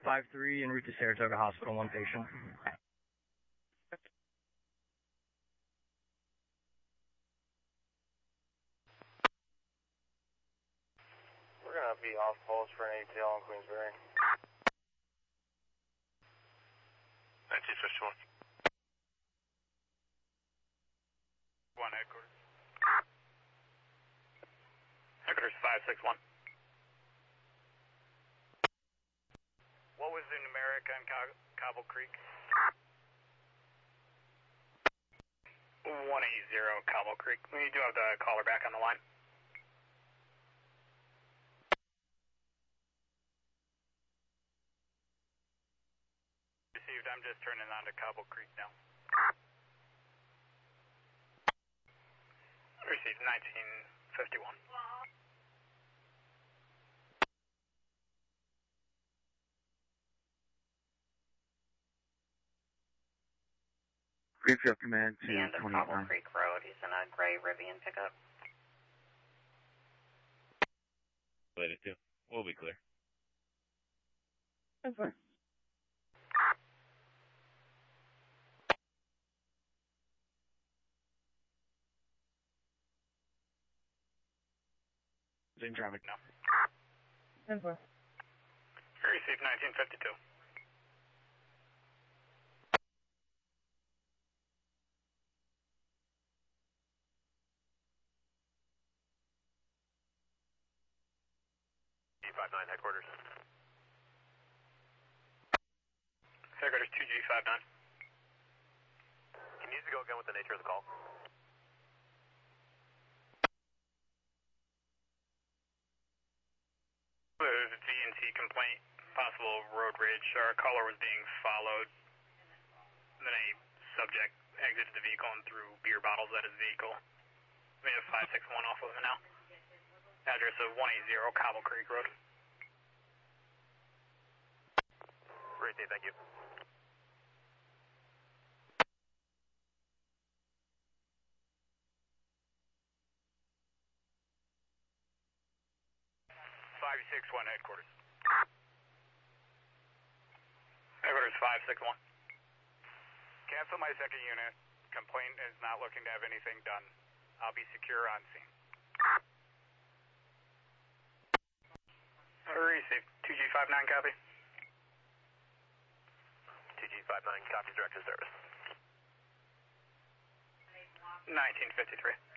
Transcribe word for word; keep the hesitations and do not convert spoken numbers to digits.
five three en route to Saratoga Hospital, one patient. We're going to be off pulse for an A T L in Queensbury. nineteen fifty-one. One headquarters. Headquarters five six one. What was the numeric on Co Cobble Creek? one eighty Cobble Creek. We do have the caller back on the line. Received. I'm just turning on to Cobble Creek now. Received nineteen fifty-one. Greenfield Command to the end of Cobble Creek Road. He's in a gray Rivian pickup. Let it do. We'll be clear. That's fine. In traffic now. That's fine. Received nineteen fifty-two. G fifty-nine headquarters. Headquarters two G fifty-nine. Can you go again with the nature of the call? The V and T complaint, possible road rage. Our caller was being followed. Then a subject exited the vehicle and threw beer bottles at his vehicle. We have five six one off of him now. Address of one eighty Cobble Creek Road. Great day, thank you. five six one headquarters. Headquarters five six one. Cancel my second unit. Complaint is not looking to have anything done. I'll be secure on scene. Received. two G fifty-nine copy. two G fifty-nine copy, director service. nineteen fifty-three.